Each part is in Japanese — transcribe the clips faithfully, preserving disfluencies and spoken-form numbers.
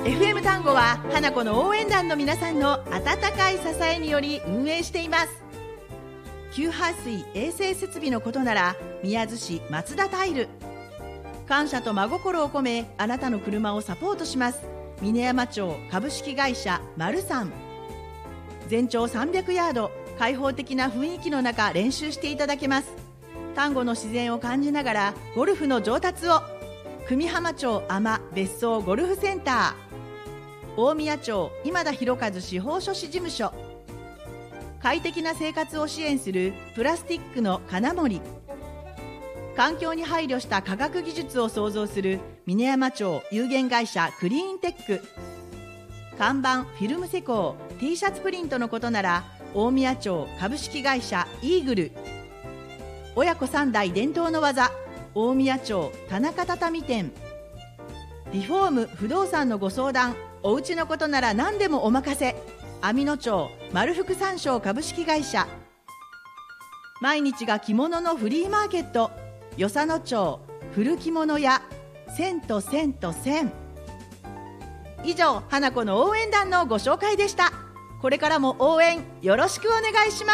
エフエム 単語は花子の応援団の皆さんの温かい支えにより運営しています。給排水衛生設備のことなら宮津市松田タイル。感謝と真心を込めあなたの車をサポートします。峰山町株式会社マルサン。全長さんびゃくヤード、開放的な雰囲気の中練習していただけます。丹後の自然を感じながらゴルフの上達を。久美浜町海士別荘ゴルフセンター。大宮町今田博和司法書士事務所。快適な生活を支援するプラスティックの金森。環境に配慮した科学技術を創造する峰山町有限会社クリーンテック。看板フィルム施工 T シャツプリントのことなら大宮町株式会社イーグル。親子三代伝統の技大宮町田中畳店。リフォーム不動産のご相談、お家のことなら何でもお任せ。網野町丸福山椒株式会社。毎日が着物のフリーマーケット与謝野町古着物屋千と千と千。以上、花子の応援団のご紹介でした。これからも応援よろしくお願いします。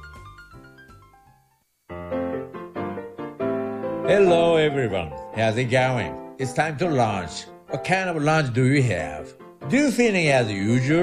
Hello everyone, how's it going? It's time to lunch. What kind of lunch do you have? Do you finish as usual?